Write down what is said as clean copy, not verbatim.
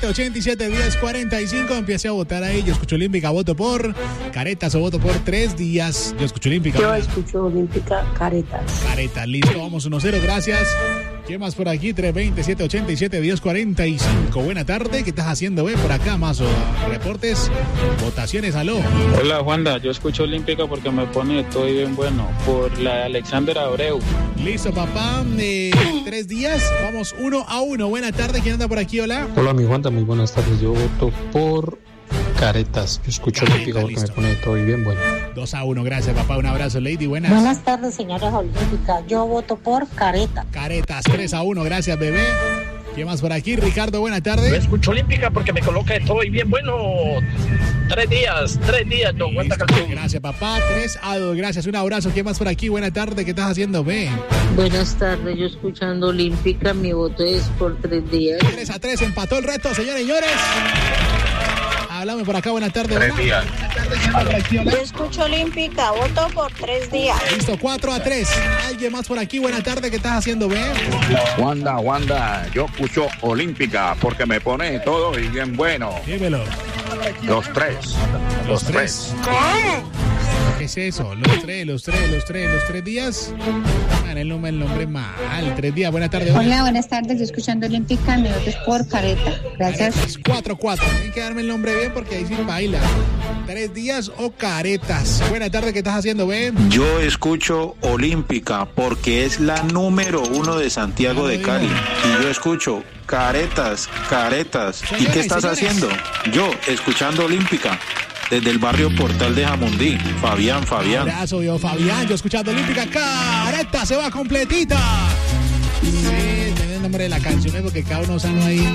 87 días 45, empiece a votar ahí. Yo escucho Olímpica, voto por Caretas o voto por 3 días. Yo escucho Olímpica. Yo escucho Olímpica, Caretas. Caretas, listo, vamos 1-0, gracias. ¿Qué más por aquí? 327 87 días 45. Buena tarde, ¿qué estás haciendo, por acá? Más reportes, votaciones, aló. Hola, Juanda, yo escucho Olímpica porque me pone todo bien bueno, por la de Alexander Abreu. Listo, papá, 3 días, vamos 1-1. Buena tarde, ¿quién anda por aquí? Hola. Hola, mi Juanda, muy buenas tardes. Yo voto por Caretas. Yo escucho Olímpica porque me pone todo bien bueno. 2-1, gracias, papá. Un abrazo, Lady. Buenas. Buenas tardes, señores Olímpica. Yo voto por Caretas. Caretas, 3-1, gracias, bebé. ¿Qué más por aquí? Ricardo, buena tarde. Yo escucho Olímpica porque me coloca de todo y bien bueno. 3 días, don Juan Calzón. Gracias, papá. 3-2, gracias. Un abrazo. ¿Qué más por aquí? Buena tarde. ¿Qué estás haciendo, ve? Buenas tardes, yo escuchando Olímpica, mi voto es por 3 días. 3-3, empató el reto, señores y señores. Háblame por acá, buenas tardes. 3 días. Yo escucho Olímpica, voto por 3 días. Listo, 4-3. ¿Alguien más por aquí? Buena tarde, ¿qué estás haciendo, ve? Wanda, yo escucho Olímpica porque me pone todo y bien bueno. Dímelo. Los tres. ¿Cómo? ¿Qué es eso? Los tres días. El nombre mal. 3 días, buena tarde. Hola, buenas tardes. Yo escuchando Olímpica, mi voto es por Careta. Gracias. 4-4. Tienen que darme el nombre bien porque ahí sí baila. 3 días o Caretas. Buena tarde, ¿qué estás haciendo, Ben? Yo escucho Olímpica porque es la número 1 de Santiago de Cali. Y yo escucho Caretas. ¿Y qué estás haciendo? Yo escuchando Olímpica. Desde el barrio Portal de Jamundí, Fabián. Abrazo, yo, Fabián, yo escuchando Olímpica, Careta se va completita. Sí, tiene el nombre de la canción, porque cada uno sano ahí.